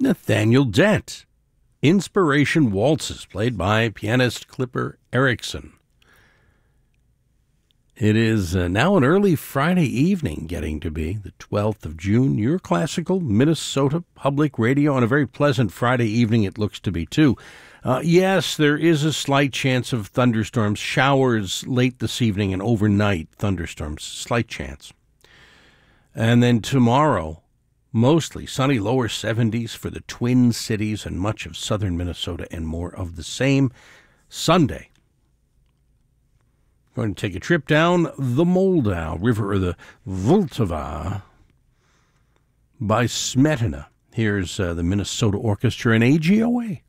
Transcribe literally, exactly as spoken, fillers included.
Nathaniel Dent. Inspiration Waltzes, played by pianist Clipper Erickson. It is uh, now an early Friday evening, getting to be the twelfth of June. Your classical Minnesota Public Radio, on a very pleasant Friday evening it looks to be, too. Uh, yes, there is a slight chance of thunderstorms, showers late this evening and overnight thunderstorms, slight chance. And then tomorrow, mostly sunny lower seventies for the Twin Cities and much of southern Minnesota, and more of the same. Sunday, going to take a trip down the Moldau River, or the Vltava, by Smetana. Here's uh, the Minnesota Orchestra and A G O A.